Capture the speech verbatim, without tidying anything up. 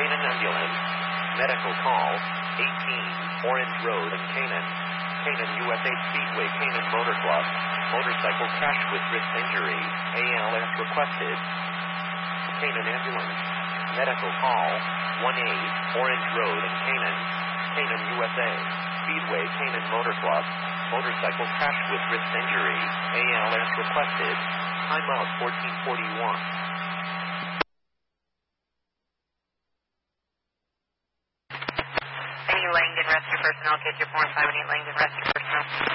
Canaan ambulance. Medical call, eighteen, Orange Road in Canaan. Canaan U S A Speedway, Canaan Motor Club. Motorcycle crash with wrist injury. A L S requested. Canaan ambulance. Medical call, one eight, Orange Road in Canaan. Canaan U S A Speedway, Canaan Motor Club. Motorcycle crash with wrist injury. A L S requested. Time out fourteen forty-one. Any Langdon Rescue personnel, get your four five eight Langdon Rescue personnel.